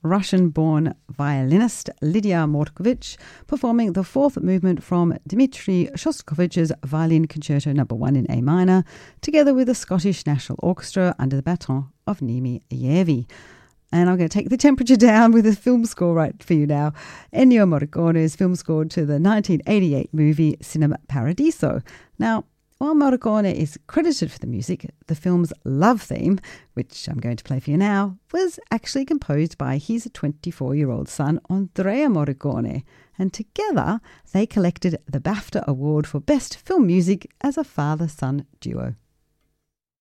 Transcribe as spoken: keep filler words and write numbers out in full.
Russian-born violinist Lydia Mortkovich performing the fourth movement from Dmitri Shostakovich's Violin Concerto Number One in A minor, together with the Scottish National Orchestra under the baton of Nimi Yevi. And I'm going to take the temperature down with a film score right for you now. Ennio Morricone's film score to the nineteen eighty-eight movie Cinema Paradiso. Now, while Morricone is credited for the music, the film's love theme, which I'm going to play for you now, was actually composed by his twenty-four-year-old son, Andrea Morricone. And together, they collected the BAFTA Award for Best Film Music as a father-son duo.